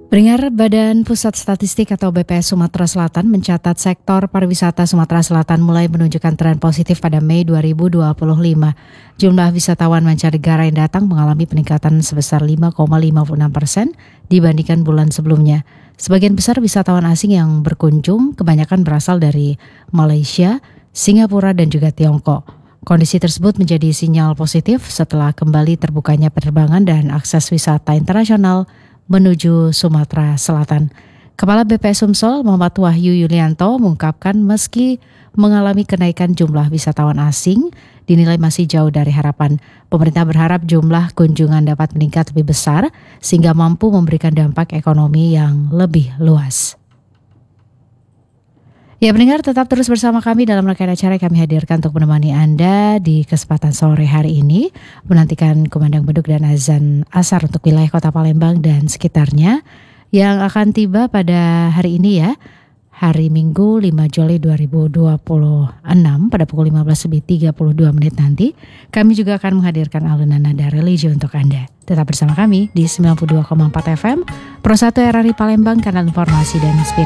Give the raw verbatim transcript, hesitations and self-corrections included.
Pendengar, Badan Pusat Statistik atau B P S Sumatera Selatan mencatat sektor pariwisata Sumatera Selatan mulai menunjukkan tren positif pada Mei dua ribu dua puluh lima. Jumlah wisatawan mancanegara yang datang mengalami peningkatan sebesar lima koma lima puluh enam persen dibandingkan bulan sebelumnya. Sebagian besar wisatawan asing yang berkunjung kebanyakan berasal dari Malaysia, Singapura dan juga Tiongkok. Kondisi tersebut menjadi sinyal positif setelah kembali terbukanya penerbangan dan akses wisata internasional menuju Sumatera Selatan. Kepala B P S Sumsel Muhammad Wahyu Yulianto mengungkapkan meski mengalami kenaikan jumlah wisatawan asing dinilai masih jauh dari harapan. Pemerintah berharap jumlah kunjungan dapat meningkat lebih besar sehingga mampu memberikan dampak ekonomi yang lebih luas. Ya, pendengar, tetap terus bersama kami dalam rangkaian acara yang kami hadirkan untuk menemani Anda di kesempatan sore hari ini. Menantikan kumandang beduk dan azan asar untuk wilayah Kota Palembang dan sekitarnya yang akan tiba pada hari ini ya, hari Minggu lima Juli dua ribu dua puluh enam pada pukul lima belas lebih tiga puluh dua menit nanti. Kami juga akan menghadirkan alunan nada religi untuk Anda. Tetap bersama kami di sembilan puluh dua koma empat F M, Pro satu R R I Palembang, kanal informasi dan inspirasi.